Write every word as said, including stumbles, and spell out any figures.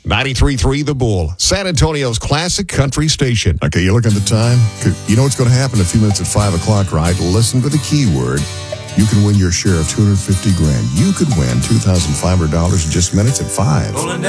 ninety-three point three The Bull, San Antonio's classic country station. Okay, you look at the time. You know what's going to happen in a few minutes at five o'clock, right? Listen for the keyword. You can win your share of two hundred fifty grand. You could win two thousand five hundred dollars in just minutes at five.